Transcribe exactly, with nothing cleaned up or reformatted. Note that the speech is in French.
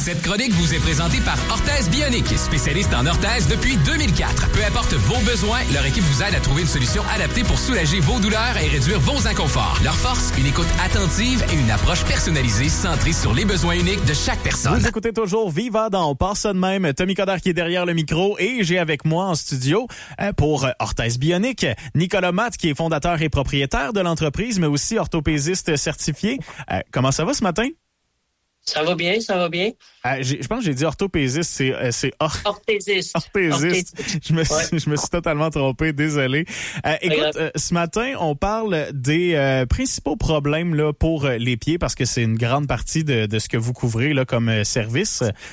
Cette chronique vous est présentée par Orthèse Bionique, spécialiste en orthèse depuis deux mille quatre. Peu importe vos besoins, leur équipe vous aide à trouver une solution adaptée pour soulager vos douleurs et réduire vos inconforts. Leur force, une écoute attentive et une approche personnalisée centrée sur les besoins uniques de chaque personne. Vous écoutez toujours Viva dans On part ça de même. Tommy Coderre qui est derrière le micro et j'ai avec moi en studio euh, pour euh, Orthèse Bionique, Nicolas Matt qui est fondateur et propriétaire de l'entreprise, mais aussi orthopédiste certifié. Euh, comment ça va ce matin? Ça va bien, ça va bien. Euh, je pense que j'ai dit orthopédiste, c'est euh, c'est or... orthésiste. Orthésiste. Orthésiste. Je me suis, Ouais. je me suis totalement trompé, désolé. Euh, écoute, euh, ce matin, on parle des euh, principaux problèmes là pour euh, les pieds parce que c'est une grande partie de, de ce que vous couvrez là comme euh, service.